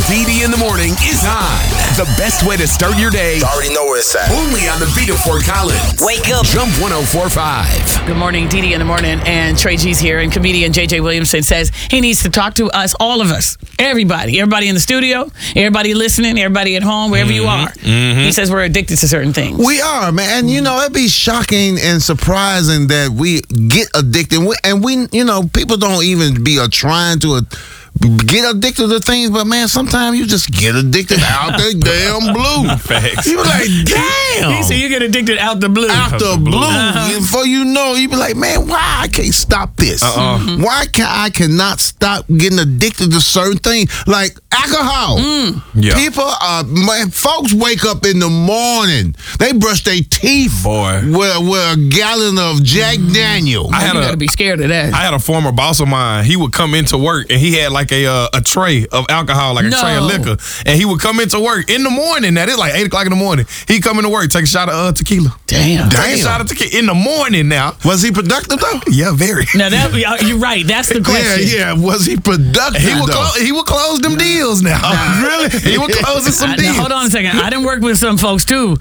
DD in the morning is on. The best way to start your day. You already know where it's at. Only on the Vita Fort Collins. Wake up. Jump 104.5. Good morning, DD in the morning, and Trey G's here, and comedian JJ Williamson says he needs to talk to us, all of us, everybody in the studio, everybody listening, everybody at home, wherever you are. He says we're addicted to certain things. We are, man. And, you know, it'd be shocking and surprising that we get addicted. And we, you know, people don't even be trying to get addicted to things, but, man, sometimes you just get addicted out the damn blue. Facts. You be like, damn. So you get addicted out the blue. Out the blue. Before you know, you be like, man, why I can't stop this? Why I cannot stop getting addicted to certain things? Like alcohol. Yeah. People folks wake up in the morning. They brush their teeth with a gallon of Jack Daniel. You gotta be scared of that. I had a former boss of mine. He would come into work and he had like a tray of alcohol, like a tray of liquor, and he would come into work in the morning. Now it's like 8 o'clock in the morning. He'd come into work, take a shot of tequila. Damn. Take a shot of tequila in the morning. Now Was he productive though? Yeah, very. Now you're right. That's the question. Yeah. Was he productive? He would close them deals now. Really? He would close some deals. Now, hold on a second. I done work with some folks too,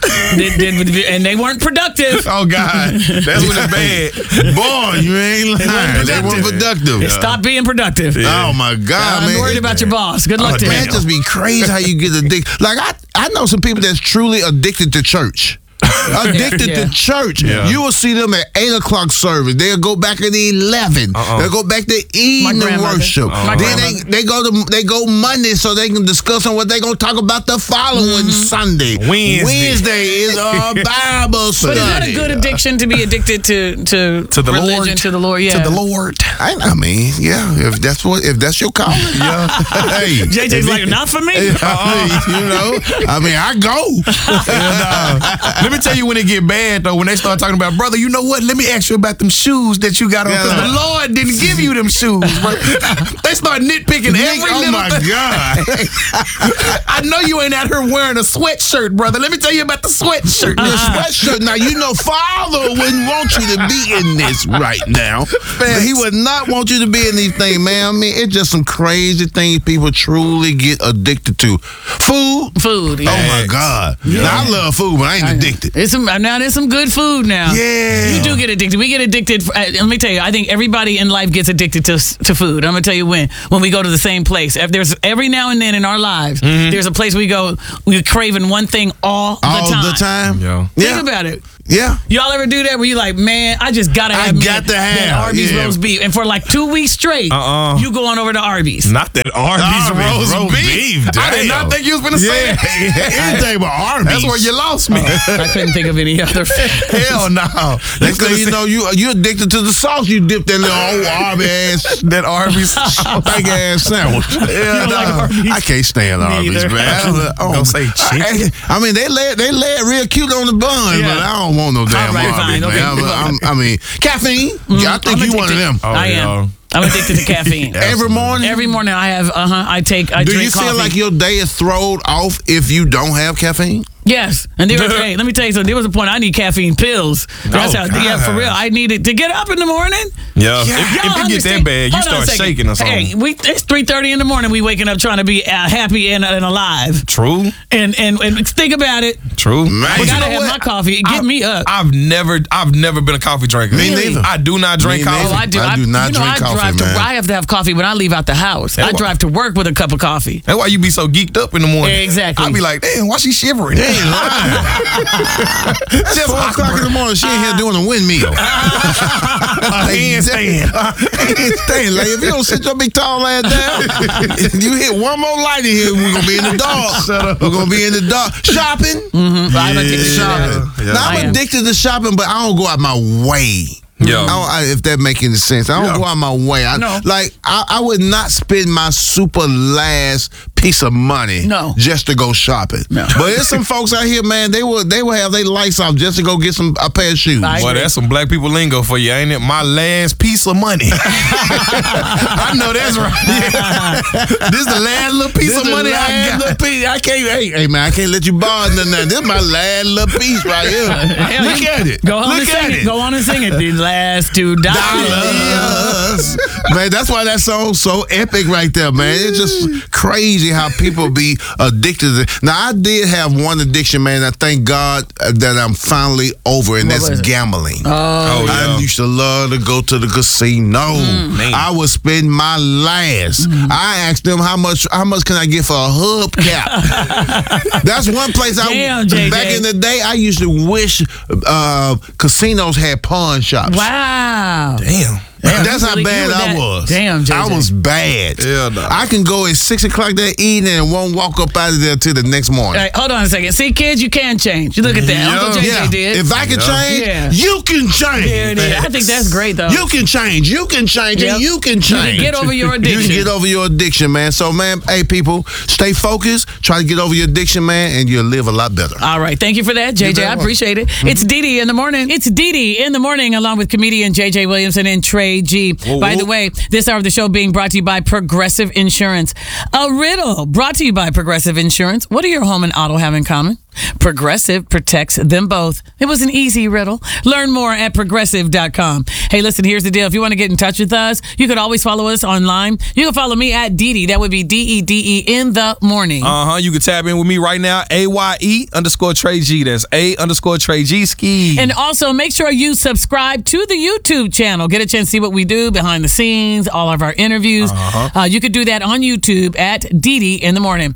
and they weren't productive. Oh God, that's when it's bad. Boy, you ain't lying. They weren't productive. Stop being productive. Oh my God, man. I'm worried about your boss. Good luck to Man, him. it just be crazy how you get addicted. Like I know some people that's truly addicted to church. Addicted to church. Yeah. You will see them at 8 o'clock service. They'll go back at 11. They'll go back to evening worship. Then they go Monday so they can discuss on what they're gonna talk about the following Sunday. Wednesday is a Bible study. But is that a good addiction to be addicted to the religion, Lord? to the Lord? Yeah. To the Lord. I mean, yeah. If that's your calling, yeah. Hey, JJ's like, not for me. I go. Let me tell you when it get bad though. When they start talking about, brother, you know what? Let me ask you about them shoes that you got on because the Lord didn't give you them shoes. Bro. They start nitpicking every little thing. Oh my God! I know you ain't out here wearing a sweatshirt, brother. Let me tell you about the sweatshirt. The sweatshirt. Now you know, Father wouldn't want you to be in this right now. He would not want you to be in these things, man. I mean, it's just some crazy things people truly get addicted to. Food. Yeah. Oh my God! Yeah. Now, I love food, but I ain't addicted. There's some good food now. Yeah. You do get addicted. We get addicted. Let me tell you, I think everybody in life gets addicted to food. I'm going to tell you when we go to the same place. If there's every now and then in our lives, there's a place we go, we're craving one thing all the time. Yeah. Think about it. Yeah. Y'all ever do that where you're like, man, I just gotta have that Arby's roast beef, and for like 2 weeks straight, you go on over to Arby's. Not that Arby's roast beef. I did not think you was gonna say that. Anything but Arby's. That's where you lost me. I couldn't think of any other. Hell no. Next thing you know, you addicted to the sauce you dipped in the old Arby's. That Arby's big ass sandwich. You don't like Arby's? I can't stand Arby's, man. Don't say chicken. I mean, they lay it real cute on the bun, but I don't want no damn All right, Arby's, fine. man. Okay. I mean, caffeine. I think you one of them. Oh, I am. I'm addicted to caffeine. Every morning? Every morning I have, I drink coffee. Do you feel like your day is thrown off if you don't have caffeine? Yes. And hey, let me tell you something. There was a point I need caffeine pills. That's for real. I need it to get up in the morning. Yeah. If it gets that bad, you start shaking or something. Hey, it's 3:30 in the morning. We waking up trying to be happy and alive. True. And think about it. True. Man. I gotta have my coffee. Get me up. I've never been a coffee drinker. Me neither. I do not drink coffee. Oh, I do. I do not drink coffee, man. I have to have coffee when I leave out the house. I drive to work with a cup of coffee. That's why you be so geeked up in the morning. Exactly. I be like, damn, why she shivering? They ain't lying. Just 4 o'clock in the morning, she in here doing a windmill. Handstand. Like, if you don't sit your big tall ass down, you hit one more light in here, we're gonna be in the dark. Shut up. We're gonna be in the dark. Shopping. I'm addicted to Shopping. Yeah. Now, I'm addicted to shopping, but I don't go out my way. Yeah. If that make any sense. I don't go out my way. I would not spend my super last piece of money just to go shopping. No. But there's some folks out here, man, they will have their lights off just to go get a pair of shoes. Well, that's some black people lingo for you, ain't it? My last piece of money. I know that's right. This is the last little piece of money I got. I can't, hey man, I can't let you borrow nothing. This is my last little piece right here. Look at it. Go on and sing it. Go on and sing it. The last $2. Man, that's why that song's so epic right there, man. It's just crazy. crazy how people be addicted. Now, I did have one addiction, man. I thank God that I'm finally over, and that's gambling. I used to love to go to the casino. I would spend my last. I asked them how much can I get for a hubcap. That's one place back in the day, I used to wish casinos had pawn shops. Wow. Damn. That's how bad I was. Damn, JJ. I was bad. Yeah, no. I can go at 6 o'clock that evening and won't walk up out of there till the next morning. All right, hold on a second. See, kids, you can change. You look at that. Uncle JJ did. If I can change, you can change. There it is. I think that's great, though. You can change. You can change. And you can change. You can get over your addiction. You can get over your addiction, man. So, man, hey, people, stay focused. Try to get over your addiction, man, and you'll live a lot better. All right. Thank you for that, JJ. I appreciate it. It's Didi in the morning. It's Didi in the morning, along with comedian JJ Williamson and Trey G. By the way, this hour of the show being brought to you by Progressive Insurance. A riddle brought to you by Progressive Insurance. What do your home and auto have in common? Progressive protects them both. It was an easy riddle. Learn more at progressive.com. Hey, listen, here's the deal. If you want to get in touch with us, you could always follow us online. You can follow me at Didi. That would be DEDE in the morning. You can tap in with me right now. AYE_Trey G. That's A_Trey G ski. And also make sure you subscribe to the YouTube channel. Get a chance to see what we do behind the scenes, all of our interviews. You could do that on YouTube at Didi in the morning.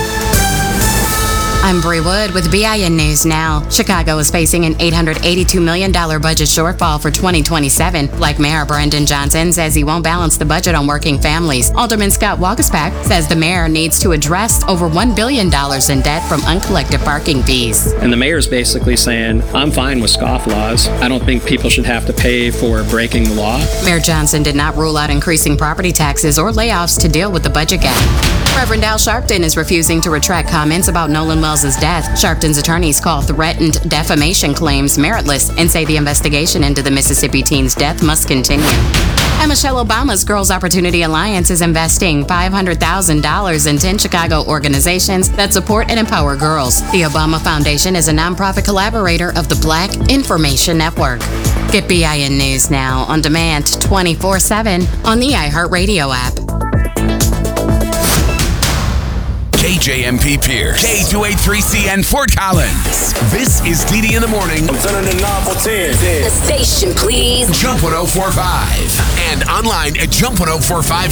I'm Bree Wood with BIN News Now. Chicago is facing an $882 million budget shortfall for 2027. Like Mayor Brendan Johnson says he won't balance the budget on working families. Alderman Scott Waguespack says the mayor needs to address over $1 billion in debt from uncollected parking fees. And the mayor's basically saying, I'm fine with scofflaws. I don't think people should have to pay for breaking the law. Mayor Johnson did not rule out increasing property taxes or layoffs to deal with the budget gap. Reverend Al Sharpton is refusing to retract comments about Nolan Wells' death. Sharpton's attorneys call threatened defamation claims meritless and say the investigation into the Mississippi teen's death must continue. And Michelle Obama's Girls Opportunity Alliance is investing $500,000 in 10 Chicago organizations that support and empower girls. The Obama Foundation is a nonprofit collaborator of the Black Information Network. Get BIN News Now on demand 24/7 on the iHeartRadio app. KJMP Pierce, K283CN Fort Collins. This is Didi in the morning. I'm turning the knob for 10. The station, please. Jump 1045 and online at jump1045.